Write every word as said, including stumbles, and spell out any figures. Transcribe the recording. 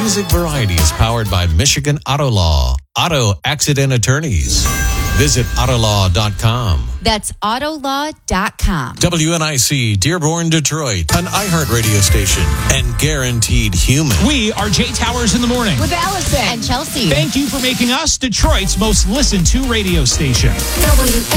Music Variety is powered by Michigan Auto Law, Auto Accident Attorneys. Visit auto law dot com. That's auto law dot com. W N I C, Dearborn, Detroit, an iHeart radio station and guaranteed human. We are Jay Towers in the morning With Allison and Chelsea. Thank you for making us Detroit's most listened to radio station. W